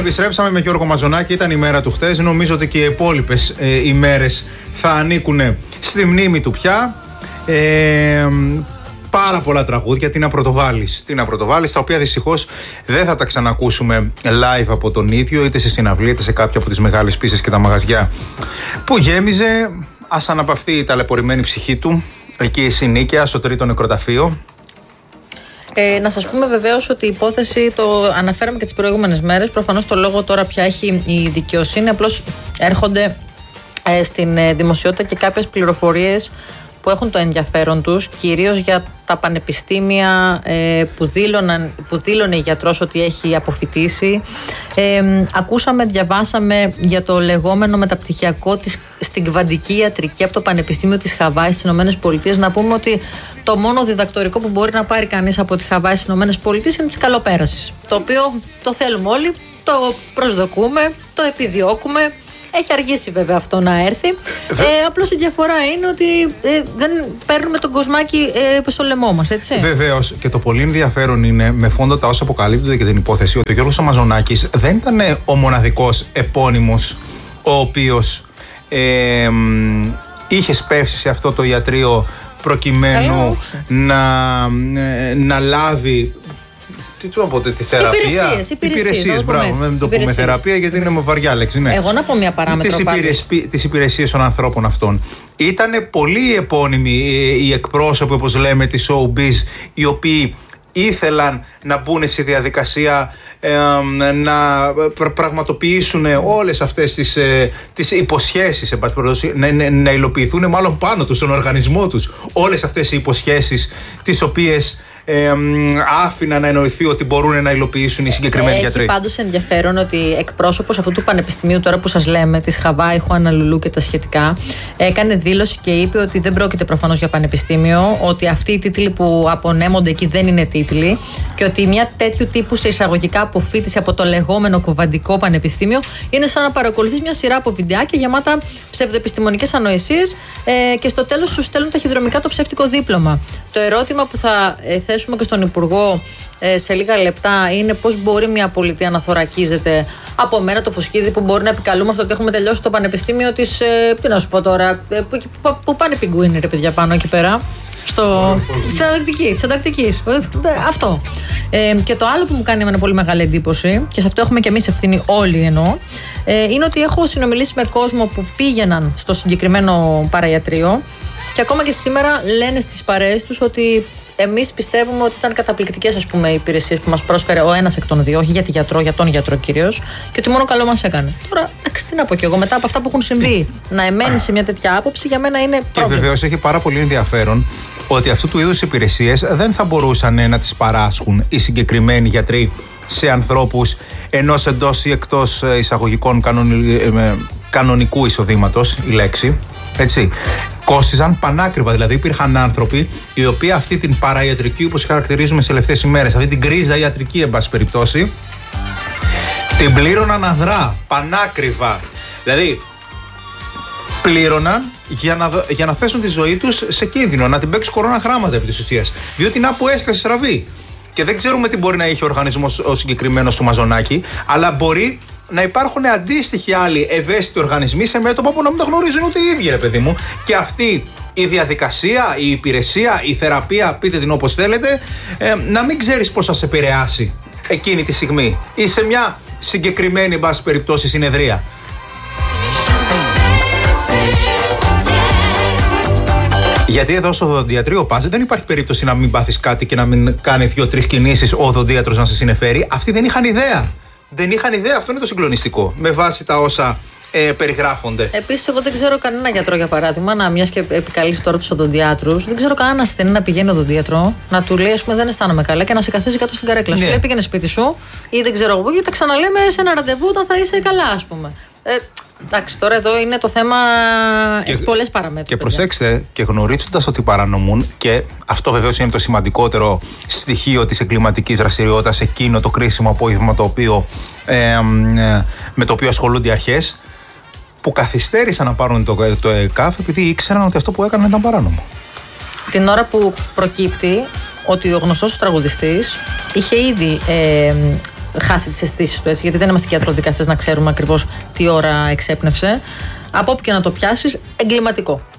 Επιστρέψαμε με Γιώργο Μαζονάκη. Ήταν η μέρα του χτες. Νομίζω ότι και οι υπόλοιπες ημέρες θα ανήκουν στη μνήμη του πια. Πάρα πολλά τραγούδια. Τι να πρωτοβάλεις, τα οποία δυστυχώς δεν θα τα ξανακούσουμε live από τον ίδιο, είτε σε συναυλία είτε σε κάποια από τις μεγάλες πίστες και τα μαγαζιά που γέμιζε. Ας αναπαυθεί η ταλαιπωρημένη ψυχή του εκεί συνήκαια στο τρίτο νεκροταφείο. Να σας πούμε βεβαίως ότι η υπόθεση, το αναφέραμε και τις προηγούμενες μέρες, προφανώς το λόγο τώρα πια έχει η δικαιοσύνη, απλώς έρχονται στην δημοσιότητα και κάποιες πληροφορίες που έχουν το ενδιαφέρον τους, κυρίως για τα πανεπιστήμια που δήλωνε η γιατρός ότι έχει αποφοιτήσει. Ακούσαμε, διαβάσαμε για το λεγόμενο μεταπτυχιακό στην κβαντική ιατρική από το Πανεπιστήμιο της Χαβάης στις ΗΠΑ. Να πούμε ότι το μόνο διδακτορικό που μπορεί να πάρει κανείς από τη Χαβάη στις ΗΠΑ είναι της καλοπέρασης. Το οποίο το θέλουμε όλοι, το προσδοκούμε, το επιδιώκουμε. Έχει αργήσει βέβαια αυτό να έρθει. Απλώς η διαφορά είναι ότι δεν παίρνουμε τον κοσμάκι στο λαιμό μας, έτσι. Βεβαίως. Και το πολύ ενδιαφέρον είναι, με φόντο τα όσα αποκαλύπτονται για την υπόθεση, ότι ο Γιώργος Μαζονάκης δεν ήταν ο μοναδικός επώνυμος ο οποίος είχε σπεύσει σε αυτό το ιατρείο προκειμένου να λάβει. Τι του πω, τη θεραπεία. Υπηρεσίες, μπράβο. Δεν το πούμε θεραπεία γιατί είναι με βαριά λέξη. Ναι. Εγώ να πω μια παράμετρο. Τις υπηρεσίες των ανθρώπων αυτών. Ήταν πολύ επώνυμοι οι εκπρόσωποι, όπως λέμε, της showbiz, οι οποίοι ήθελαν να μπουν στη διαδικασία να πραγματοποιήσουν όλες αυτές τις υποσχέσεις, να υλοποιηθούν μάλλον πάνω τους, στον οργανισμό τους, όλες αυτές οι υποσχέσεις τις οποίες άφηνα να εννοηθεί ότι μπορούν να υλοποιήσουν οι συγκεκριμένοι γιατροί. Έχει πάντως ενδιαφέρον ότι εκπρόσωπος αυτού του πανεπιστημίου, τώρα που σας λέμε, της Χαβάη, Χουάνα Λουλού και τα σχετικά, έκανε δήλωση και είπε ότι δεν πρόκειται προφανώς για πανεπιστήμιο, ότι αυτοί οι τίτλοι που απονέμονται εκεί δεν είναι τίτλοι και ότι μια τέτοιου τύπου σε εισαγωγικά αποφοίτηση από το λεγόμενο κοβαντικό πανεπιστήμιο είναι σαν να παρακολουθείς μια σειρά από βιντεάκια γεμάτα ψευδοεπιστημονικές ανοησίες και στο τέλος σου στέλνουν ταχυδρομικά το ψεύτικο δίπλωμα. Το ερώτημα που θα θέσουμε και στον Υπουργό σε λίγα λεπτά είναι πώς μπορεί μια πολιτεία να θωρακίζεται από μένα το φουσκίδι που μπορεί να επικαλούμαστε ότι έχουμε τελειώσει το πανεπιστήμιο της. Τι να σου πω τώρα, που πάνε πιγκουίνι ρε παιδιά πάνω εκεί πέρα. Της Ανταρκτικής. Αυτό. Και το άλλο που μου κάνει μια πολύ μεγάλη εντύπωση, και σε αυτό έχουμε και εμείς ευθύνη όλοι εννοώ, είναι ότι έχω συνομιλήσει με κόσμο που πήγαιναν στο συγκεκριμένο παραϊατρείο και ακόμα και σήμερα λένε στις παρέες τους ότι εμείς πιστεύουμε ότι ήταν καταπληκτικές, ας πούμε, οι υπηρεσίες που μας πρόσφερε ο ένας εκ των δύο, όχι για τη γιατρό, για τον γιατρό κυρίως, και ότι μόνο καλό μας έκανε. Τώρα, εντάξει, τι να πω κι εγώ, μετά από αυτά που έχουν συμβεί, να εμένει σε μια τέτοια άποψη για μένα είναι πρόβλημα. Και βεβαίως έχει πάρα πολύ ενδιαφέρον ότι αυτού του είδους υπηρεσίες δεν θα μπορούσαν να τις παράσχουν οι συγκεκριμένοι γιατροί σε ανθρώπους ενός εντός ή εκτός εισαγωγικών κανονικού εισοδήματος, η λέξη. Έτσι. Κόστιζαν πανάκριβα. Δηλαδή, υπήρχαν άνθρωποι οι οποίοι αυτή την παραϊατρική, όπως χαρακτηρίζουμε σε τελευταίες ημέρες, αυτή την κρίζα ιατρική, εν πάση περιπτώσει, την πλήρωναν αδρά, πανάκριβα. Δηλαδή, πλήρωναν για να θέσουν τη ζωή τους σε κίνδυνο, να την παίξουν κορώνα γράμματα επί της ουσίας. Διότι να που έσκασε στραβή. Και δεν ξέρουμε τι μπορεί να έχει ο οργανισμός ο συγκεκριμένος του Μαζονάκη, αλλά μπορεί να υπάρχουν αντίστοιχοι άλλοι ευαίσθητοι οργανισμοί σε μέτωπο που να μην το γνωρίζουν ούτε οι ίδιοι, ρε παιδί μου. Και αυτή η διαδικασία, η υπηρεσία, η θεραπεία, πείτε την όπως θέλετε, να μην ξέρεις πώς θα σε επηρεάσει εκείνη τη στιγμή ή σε μια συγκεκριμένη, εν πάση περιπτώσει, συνεδρία. Γιατί εδώ στο οδοντιατρίο πας, δεν υπάρχει περίπτωση να μην πάθεις κάτι και να μην κάνει 2-3 κινήσεις ο οδοντίατρος να σε συνεφέρει. Αυτοί δεν είχαν ιδέα. Δεν είχαν ιδέα, αυτό είναι το συγκλονιστικό, με βάση τα όσα περιγράφονται. Επίσης, εγώ δεν ξέρω κανένα γιατρό, για παράδειγμα, μιας και επικαλείς τώρα τους οδοντιάτρους, δεν ξέρω κανένα ασθενή να πηγαίνει οδοντίατρο, να του λέει, ας πούμε, δεν αισθάνομαι καλά και να σε καθίσει κάτω στην καρέκλα σου. Λέει, πήγαινε σπίτι σου ή δεν ξέρω εγώ, και τα ξαναλέμε σε ένα ραντεβού όταν θα είσαι καλά, ας πούμε. Εντάξει, τώρα εδώ είναι το θέμα, έχει πολλές παραμέτρους. Και προσέξτε, και γνωρίζοντας ότι παρανομούν, και αυτό βεβαίως είναι το σημαντικότερο στοιχείο της εγκληματικής δραστηριότητας, εκείνο το κρίσιμο απόγευμα με το οποίο ασχολούνται οι αρχές, που καθυστέρησαν να πάρουν το ΕΚΑΦ επειδή ήξεραν ότι αυτό που έκαναν ήταν παράνομο. Την ώρα που προκύπτει ότι ο γνωστός τραγουδιστής είχε ήδη χάσει τις αισθήσεις του, έτσι, γιατί δεν είμαστε και ιατροδικαστές να ξέρουμε ακριβώς τι ώρα εξέπνευσε. Από όπου και να το πιάσεις, εγκληματικό.